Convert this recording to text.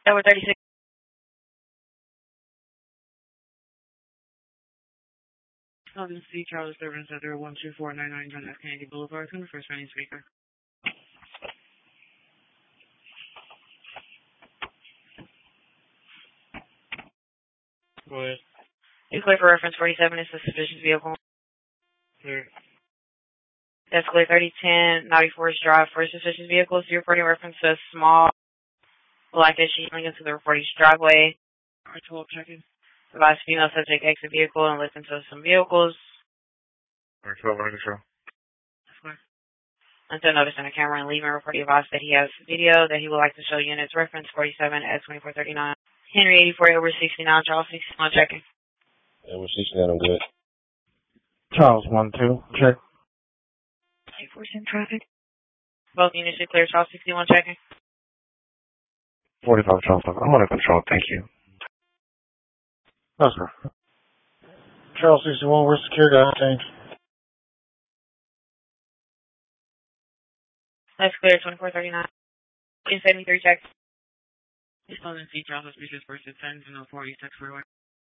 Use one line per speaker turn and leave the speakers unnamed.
Tower 36. Southern C. Charles Service Center 12499 John F. Kennedy Boulevard. Who's the first running speaker? Go ahead. You clear for reference 47 is the suspicious vehicle. Clear. That's clear 3010 Naughty Forest Drive for suspicious vehicles. You're reporting reference to a small black SUV going into the reporting driveway. R12 checking. Advise female subject exit vehicle and listen to some vehicles.
R12 under control.
That's clear. Until notice on the camera and leaving report advice that he has video that he would like to show units reference 47 at 2439. Henry 84 over 69 Charles 61 checking.
Yeah, we're 69, I'm good.
Charles 1-2, check.
8% traffic. Both units are clear. Charles 61 checking.
45 Charles, I'm under control, thank you. No, sir. Charles 61, we're secure, guys, change.
That's clear, 2439. 73 checks.
He's calling C. Charles, speakers first at 10 to 46 freeway.